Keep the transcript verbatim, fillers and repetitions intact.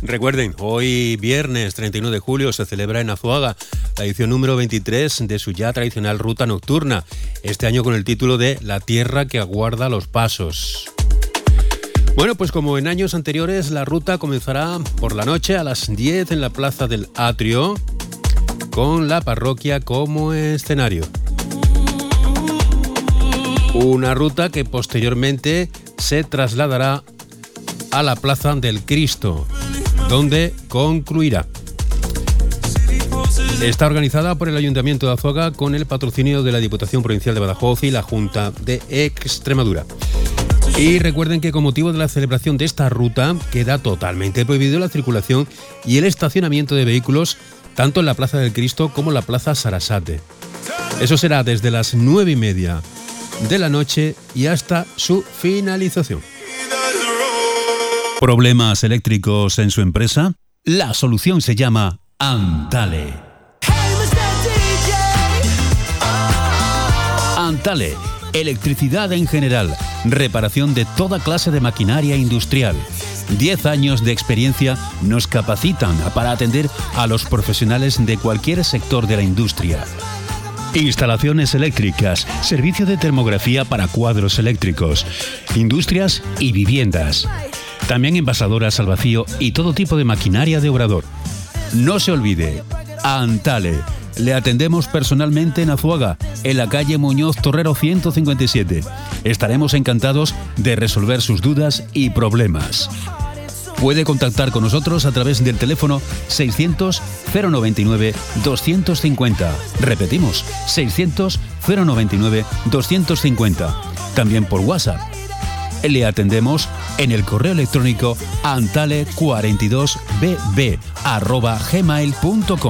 Recuerden, hoy viernes treinta y uno de julio se celebra en Azuaga la edición número veintitrés de su ya tradicional ruta nocturna, este año con el título de La tierra que aguarda los pasos. Bueno, pues como en años anteriores, la ruta comenzará por la noche a las diez en la Plaza del Atrio, con la parroquia como escenario. Una ruta que posteriormente se trasladará a la Plaza del Cristo, donde concluirá. Está organizada por el Ayuntamiento de Azuaga con el patrocinio de la Diputación Provincial de Badajoz y la Junta de Extremadura. Y recuerden que con motivo de la celebración de esta ruta queda totalmente prohibido la circulación y el estacionamiento de vehículos tanto en la Plaza del Cristo como en la Plaza Sarasate. Eso será desde las nueve y media de la noche y hasta su finalización. ¿Problemas eléctricos en su empresa? La solución se llama Antale. Antale, electricidad en general, reparación de toda clase de maquinaria industrial. Diez años de experiencia nos capacitan para atender a los profesionales de cualquier sector de la industria. Instalaciones eléctricas, servicio de termografía para cuadros eléctricos, industrias y viviendas. También envasadoras al vacío y todo tipo de maquinaria de obrador. No se olvide, Antale. Le atendemos personalmente en Azuaga, en la calle Muñoz Torrero ciento cincuenta y siete. Estaremos encantados de resolver sus dudas y problemas. Puede contactar con nosotros a través del teléfono seiscientos cero noventa y nueve doscientos cincuenta. Repetimos, seiscientos cero noventa y nueve doscientos cincuenta. También por WhatsApp. Le atendemos en el correo electrónico antale cuarenta y dos b b arroba gmail punto com.